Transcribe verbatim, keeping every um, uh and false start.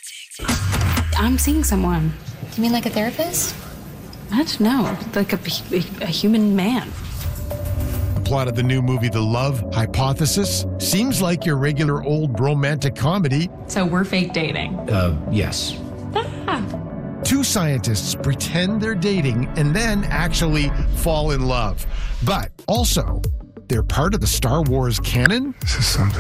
I'm seeing someone. You mean like a therapist? What? No, like a, a, a human man. The plot of the new movie, The Love Hypothesis, seems like your regular old romantic comedy. So we're fake dating. Uh, yes. Two scientists pretend they're dating and then actually fall in love. But also, they're part of the Star Wars canon. This is something